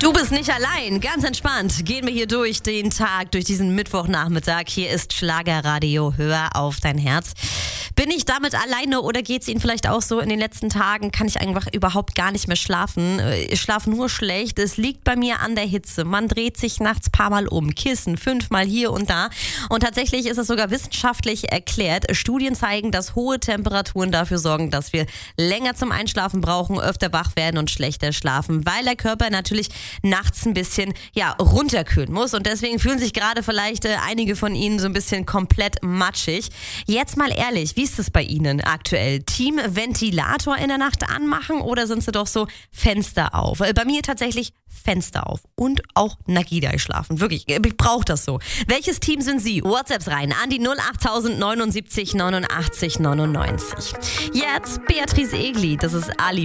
Du bist nicht allein, ganz entspannt. Gehen wir hier durch den Tag, durch diesen Mittwochnachmittag. Hier ist Schlagerradio, hör auf dein Herz. Bin ich damit alleine oder geht es Ihnen vielleicht auch so? In den letzten Tagen kann ich einfach überhaupt gar nicht mehr schlafen. Ich schlafe nur schlecht. Es liegt bei mir an der Hitze. Man dreht sich nachts ein paar Mal um. Kissen, 5-mal hier und da. Und tatsächlich ist es sogar wissenschaftlich erklärt. Studien zeigen, dass hohe Temperaturen dafür sorgen, dass wir länger zum Einschlafen brauchen, öfter wach werden und schlechter schlafen, weil der Körper natürlich nachts ein bisschen runterkühlen muss. Und deswegen fühlen sich gerade vielleicht einige von Ihnen so ein bisschen komplett matschig. Jetzt mal ehrlich, wie ist es bei Ihnen aktuell? Team Ventilator in der Nacht anmachen oder sind Sie doch so Fenster auf? Bei mir tatsächlich Fenster auf und auch Nagida schlafen. Wirklich, ich brauche das so. Welches Team sind Sie? WhatsApps rein an die 08000 79 89 99. Jetzt Beatrice Egli, das ist Ali.